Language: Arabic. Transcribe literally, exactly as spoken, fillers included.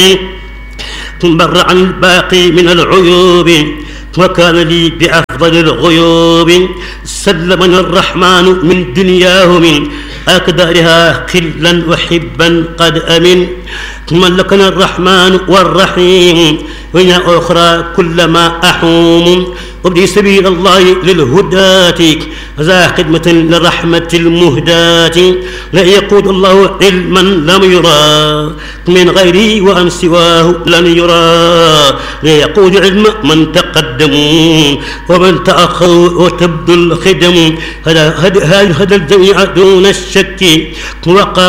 بر عن الباقي من العيوب وكان لي بأفضل الغيوب. سلمني الرحمن من دنياه من أقدارها قلا وحبا قد أمن. ملكنا الرحمن والرحيم وإن أخرى كلما أحوم. وابدي سبيل الله للهداة ذا خدمة للرحمة المهداة. لا يقود الله علما لم يرى من غيري وأن سواه لن يرى. لا يقود علم من تقدموا ومن تأخروا وتبدو الخدم. هذا هذا الجميع دون الشك.